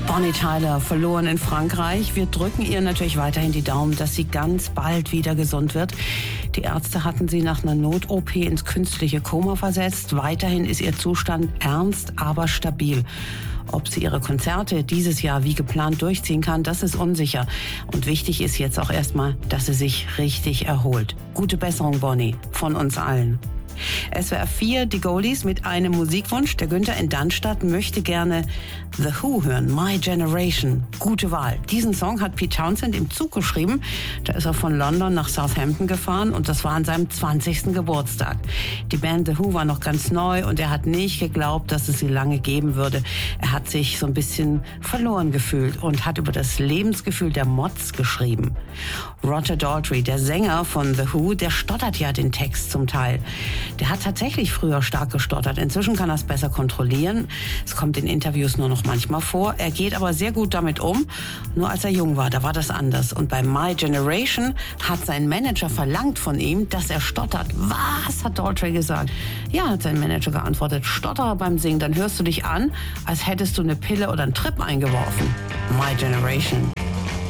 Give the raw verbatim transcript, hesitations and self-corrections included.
Bonnie Tyler verloren in Frankreich. Wir drücken ihr natürlich weiterhin die Daumen, dass sie ganz bald wieder gesund wird. Die Ärzte hatten sie nach einer Not-O P ins künstliche Koma versetzt. Weiterhin ist ihr Zustand ernst, aber stabil. Ob sie ihre Konzerte dieses Jahr wie geplant durchziehen kann, das ist unsicher. Und wichtig ist jetzt auch erstmal, dass sie sich richtig erholt. Gute Besserung, Bonnie, von uns allen. S W R vier, die Goldies mit einem Musikwunsch. Der Günther in Dannstatt möchte gerne The Who hören, My Generation. Gute Wahl. Diesen Song hat Pete Townshend im Zug geschrieben. Da ist er von London nach Southampton gefahren und das war an seinem zwanzigsten Geburtstag. Die Band The Who war noch ganz neu und er hat nicht geglaubt, dass es sie lange geben würde. Er hat sich so ein bisschen verloren gefühlt und hat über das Lebensgefühl der Mods geschrieben. Roger Daltrey, der Sänger von The Who, der stottert ja den Text zum Teil. Der hat tatsächlich früher stark gestottert. Inzwischen kann er es besser kontrollieren. Es kommt in Interviews nur noch manchmal vor. Er geht aber sehr gut damit um. Nur als er jung war, da war das anders. Und bei My Generation hat sein Manager verlangt von ihm, dass er stottert. Was, hat Daltrey gesagt. Ja, hat sein Manager geantwortet. Stotterer beim Singen, dann hörst du dich an, als hättest du eine Pille oder einen Trip eingeworfen. My Generation.